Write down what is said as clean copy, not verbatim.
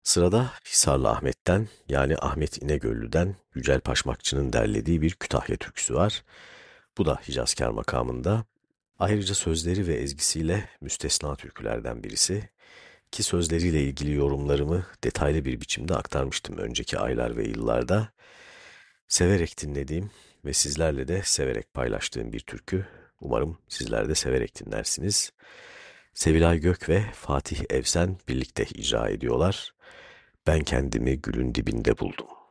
Sırada Hisarlı Ahmet'ten yani Ahmet İnegöllü'den Yücel Paşmakçı'nın derlediği bir Kütahya türküsü var. Bu da Hicazkar makamında. Ayrıca sözleri ve ezgisiyle müstesna türkülerden birisi ki sözleriyle ilgili yorumlarımı detaylı bir biçimde aktarmıştım önceki aylar ve yıllarda. Severek dinlediğim ve sizlerle de severek paylaştığım bir türkü. Umarım sizler de severek dinlersiniz. Sevilay Gök ve Fatih Evsen birlikte icra ediyorlar. Ben kendimi gülün dibinde buldum.